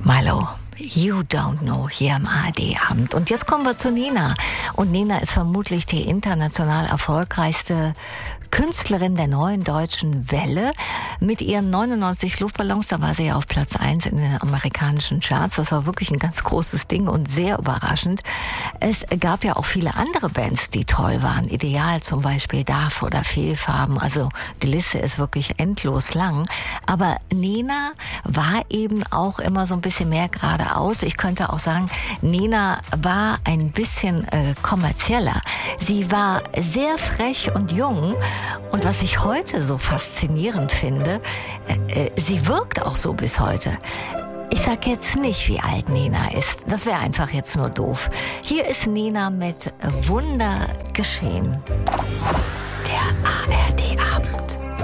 Milo, You Don't Know, hier am ARD-Abend. Und jetzt kommen wir zu Nena. Und Nena ist vermutlich die international erfolgreichste Künstlerin der neuen deutschen Welle. Mit ihren 99 Luftballons, da war sie ja auf Platz 1 in den amerikanischen Charts. Das war wirklich ein ganz großes Ding und sehr überraschend. Es gab ja auch viele andere Bands, die toll waren. Ideal zum Beispiel, DAF oder Fehlfarben. Also die Liste ist wirklich endlos lang. Aber Nena war eben auch immer so ein bisschen mehr geradeaus. Ich könnte auch sagen, Nena war ein bisschen kommerzieller. Sie war sehr frech und jung. Und was ich heute so faszinierend finde, sie wirkt auch so bis heute. Ich sag jetzt nicht, wie alt Nena ist. Das wäre einfach jetzt nur doof. Hier ist Nena mit Wunder geschehen. Der ARD